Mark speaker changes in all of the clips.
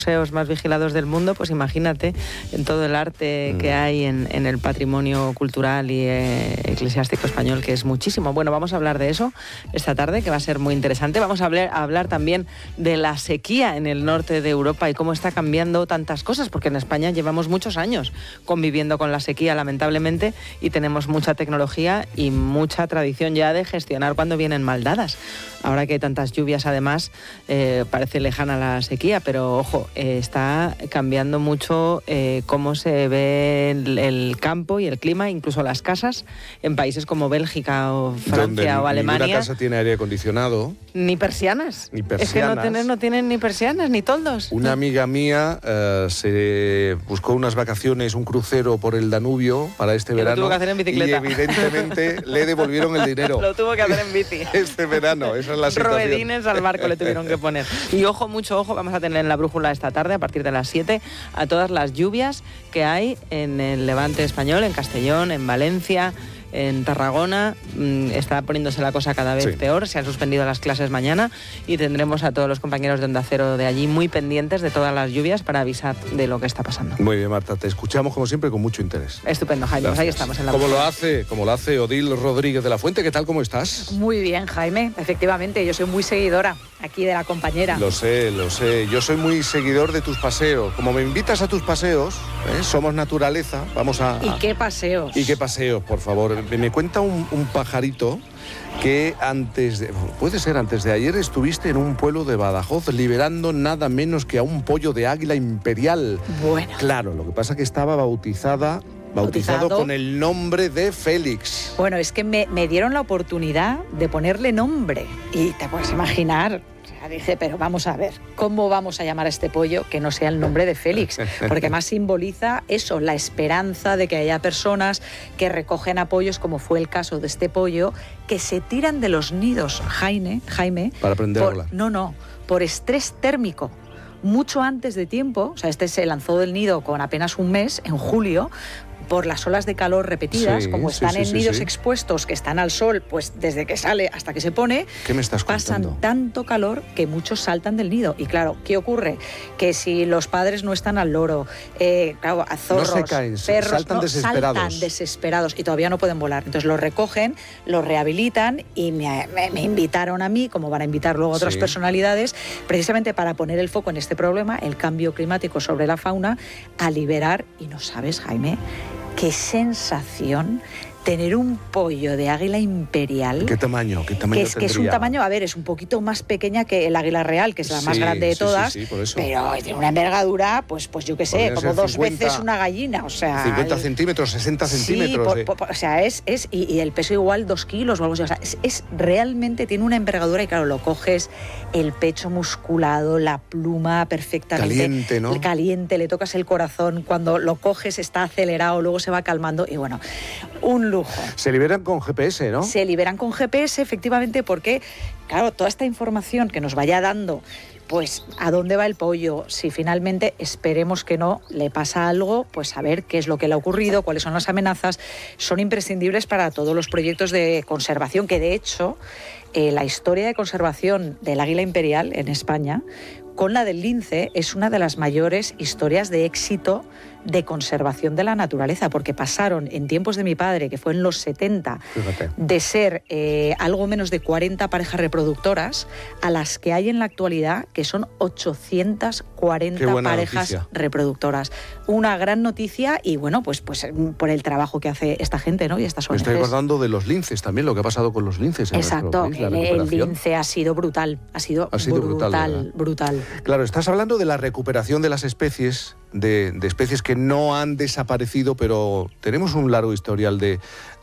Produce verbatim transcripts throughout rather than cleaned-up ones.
Speaker 1: museos más vigilados del mundo, pues imagínate en todo el arte mm. que hay en, en el patrimonio cultural y eh, eclesiástico español, que es muchísimo. Bueno, vamos a hablar de eso esta tarde, que va a ser muy interesante. Vamos a hablar, a hablar también de la sequía en el norte de Europa y cómo está cambiando tantas cosas, porque en España llevamos muchos años conviviendo con la sequía, lamentablemente, y tenemos mucha tecnología y mucha tradición ya de gestionar cuando vienen mal dadas. Ahora que hay tantas lluvias, además, eh, parece lejana la sequía, pero ojo, eh, está cambiando mucho eh, cómo se ve el, el campo y el clima, incluso las casas, en países como Bélgica o Francia Donde o Alemania.
Speaker 2: Ninguna casa tiene aire acondicionado.
Speaker 1: Ni persianas.
Speaker 2: Ni persianas.
Speaker 1: Es que no tienen, no tienen ni persianas, ni toldos.
Speaker 2: Una amiga mía uh, se buscó unas vacaciones, un crucero por el Danubio para este
Speaker 1: que
Speaker 2: verano.
Speaker 1: Lo tuvo que hacer en bicicleta.
Speaker 2: Y evidentemente le devolvieron el dinero.
Speaker 1: Lo tuvo que hacer en bici.
Speaker 2: Este verano, esa es la situación.
Speaker 1: Ruedines al barco le tuvieron que poner. Y ojo, mucho ojo, vamos a tener en la brújula esta tarde, a partir de las siete, a todas las lluvias que hay en el Levante español, en Castellón, en Valencia, en Tarragona. Está poniéndose la cosa cada vez sí. peor. Se han suspendido las clases mañana y tendremos a todos los compañeros de Onda Cero de allí muy pendientes de todas las lluvias para avisar de lo que está pasando.
Speaker 2: Muy bien, Marta, te escuchamos como siempre con mucho interés.
Speaker 1: Estupendo, Jaime. Pues ahí estamos en la
Speaker 2: Como lo hace, como lo hace Odil Rodríguez de la Fuente. ¿Qué tal, cómo estás?
Speaker 3: Muy bien, Jaime. Efectivamente, yo soy muy seguidora aquí de la compañera.
Speaker 2: Lo sé, lo sé. Yo soy muy seguidor de tus paseos. Como me invitas a tus paseos, ¿eh? Somos naturaleza, vamos a...
Speaker 3: ¿Y qué paseos?
Speaker 2: ¿Y qué paseos, por favor? Me cuenta un, un pajarito que antes de, puede ser antes de ayer, estuviste en un pueblo de Badajoz liberando nada menos que a un pollo de águila imperial.
Speaker 3: Bueno.
Speaker 2: Claro, lo que pasa es que estaba bautizada... Bautizado, bautizado con el nombre de Félix.
Speaker 3: Bueno, es que me, me dieron la oportunidad de ponerle nombre. Y te puedes imaginar, o sea, dije, pero vamos a ver, ¿cómo vamos a llamar a este pollo que no sea el nombre de Félix? Porque más simboliza eso, la esperanza de que haya personas que recogen apoyos, como fue el caso de este pollo, que se tiran de los nidos, Jaime, Jaime
Speaker 2: para aprender
Speaker 3: por,
Speaker 2: a volar.
Speaker 3: No, no, por estrés térmico. Mucho antes de tiempo, o sea, este se lanzó del nido con apenas un mes, en julio, por las olas de calor repetidas, sí, como están sí, sí, en sí, nidos sí. expuestos, que están al sol, pues desde que sale hasta que se pone,
Speaker 2: ¿qué me estás
Speaker 3: pasan
Speaker 2: contando?
Speaker 3: Tanto calor que muchos saltan del nido. Y claro, ¿qué ocurre? Que si los padres no están al loro, eh, claro, a zorros,
Speaker 2: no se caen,
Speaker 3: perros,
Speaker 2: saltan
Speaker 3: no,
Speaker 2: desesperados.
Speaker 3: Saltan desesperados y todavía no pueden volar. Entonces los recogen, los rehabilitan y me, me, me invitaron a mí, como van a invitar luego a otras sí. personalidades, precisamente para poner el foco en este problema, el cambio climático sobre la fauna, a liberar, y no sabes, Jaime, qué sensación tener un pollo de águila imperial.
Speaker 2: ¿Qué tamaño? ¿Qué tamaño
Speaker 3: que es, que es un tamaño, a ver, es un poquito más pequeña que el águila real, que es la
Speaker 2: sí,
Speaker 3: más grande de
Speaker 2: sí,
Speaker 3: todas,
Speaker 2: sí, sí, por eso.
Speaker 3: Pero tiene una envergadura, pues, pues yo qué sé, como dos cincuenta, veces una gallina, o sea...
Speaker 2: cincuenta centímetros, sesenta centímetros.
Speaker 3: Sí, por, por, o sea, es... es y, y el peso igual dos kilos o algo así, o sea, es, es realmente, tiene una envergadura y claro, lo coges, el pecho musculado, la pluma perfectamente...
Speaker 2: Caliente, ¿no?
Speaker 3: Caliente, le tocas el corazón, cuando lo coges está acelerado, luego se va calmando y bueno, un lujo.
Speaker 2: Se liberan con G P S, ¿no?
Speaker 3: Se liberan con G P S, efectivamente, porque, claro, toda esta información que nos vaya dando, pues, a dónde va el pollo, si finalmente, esperemos que no, le pasa algo, pues saber qué es lo que le ha ocurrido, cuáles son las amenazas, son imprescindibles para todos los proyectos de conservación, que de hecho, eh, la historia de conservación del águila imperial en España, con la del lince, es una de las mayores historias de éxito de conservación de la naturaleza, porque pasaron en tiempos de mi padre, que fue en los setenta, fíjate, de ser eh, algo menos de cuarenta parejas reproductoras a las que hay en la actualidad, que son ochocientas cuarenta parejas noticia. reproductoras. Una gran noticia y bueno, pues, pues por el trabajo que hace esta gente, ¿no? Y estas O N Ges.
Speaker 2: Me estoy acordando de los linces también, lo que ha pasado con los linces en
Speaker 3: Exacto,
Speaker 2: nuestro país,
Speaker 3: el, el lince ha sido brutal, ha sido,
Speaker 2: ha sido
Speaker 3: brutal,
Speaker 2: brutal,
Speaker 3: brutal.
Speaker 2: Claro, estás hablando de la recuperación de las especies, de, de especies que no han desaparecido, pero tenemos un largo historial de,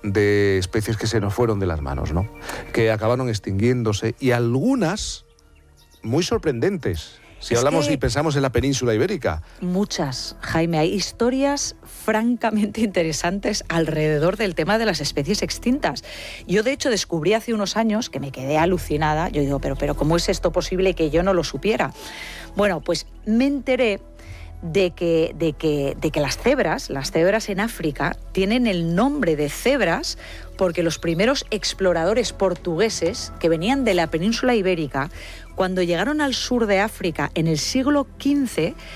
Speaker 2: de especies que se nos fueron de las manos, ¿no? Que acabaron extinguiéndose y algunas muy sorprendentes. Si es hablamos y pensamos en la península ibérica.
Speaker 3: Muchas, Jaime. Hay historias francamente interesantes alrededor del tema de las especies extintas. Yo, de hecho, descubrí hace unos años, que me quedé alucinada, yo digo, pero, pero ¿cómo es esto posible que yo no lo supiera? Bueno, pues me enteré de que, de que, de que las cebras, las cebras en África, tienen el nombre de cebras porque los primeros exploradores portugueses que venían de la península ibérica, cuando llegaron al sur de África en el siglo quince,